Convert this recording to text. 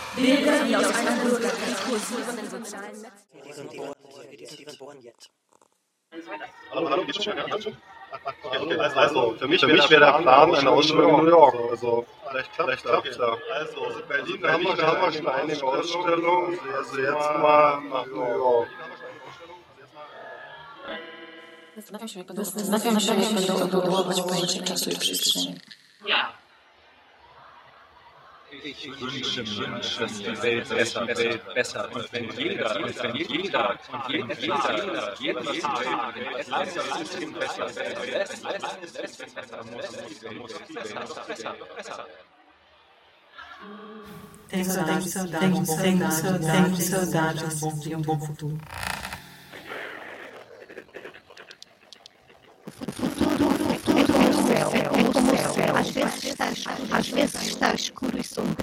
Bilder, die aus einer bürgerlich kursierenden sozialen Netzwerken. Hallo, geht's schon? Ja, okay, also, für mich wäre der Plan eine Ausstellung in New York. Also, vielleicht klappt ja. Also, Berlin, da haben wir schon einige Ausstellungen. Also, jetzt mal nach New York. Zastanawiam się, jak będą ewoluować pojęcia czasu i przestrzeni. Ich wünsche mir, dass die Welt besser und wenn jeder Tenho saudades de um bom futuro.